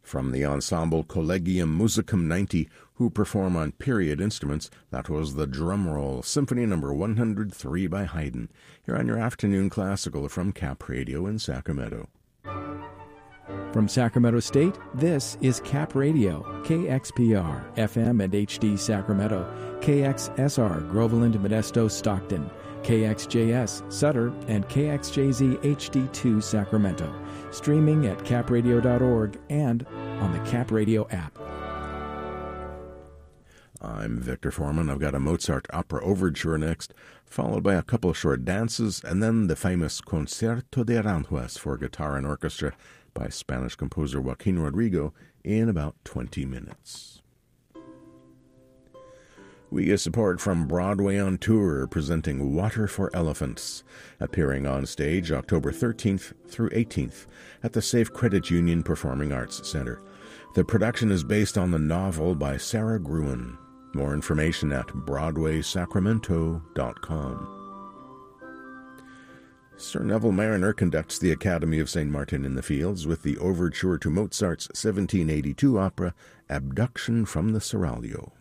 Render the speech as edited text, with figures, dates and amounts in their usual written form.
From the ensemble Collegium Musicum 90, who perform on period instruments, that was the Drum Roll, Symphony No. 103 by Haydn, here on your afternoon classical from Cap Radio in Sacramento. From Sacramento State, this is Cap Radio, KXPR, FM and HD Sacramento, KXSR, Groveland, Modesto, Stockton, KXJS, Sutter, and KXJZ HD2 Sacramento, streaming at capradio.org and on the Cap Radio app. I'm Victor Foreman. I've got a Mozart opera overture next, followed by a couple of short dances, and then the famous Concerto de Aranjuez for guitar and orchestra by Spanish composer Joaquin Rodrigo in about 20 minutes. We get support from Broadway on Tour, presenting Water for Elephants, appearing on stage October 13th through 18th at the Safe Credit Union Performing Arts Center. The production is based on the novel by Sarah Gruen. More information at BroadwaySacramento.com. Sir Neville Marriner conducts the Academy of St. Martin in the Fields with the overture to Mozart's 1782 opera, Abduction from the Seraglio.